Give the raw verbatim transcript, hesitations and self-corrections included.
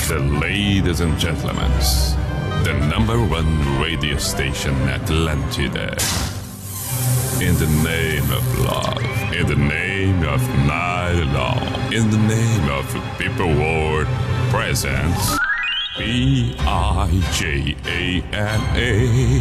The ladies and gentlemen, the number one radio station Atlantide. In the name of love, in the name of night long, in the name of people world presence, B I J A N A.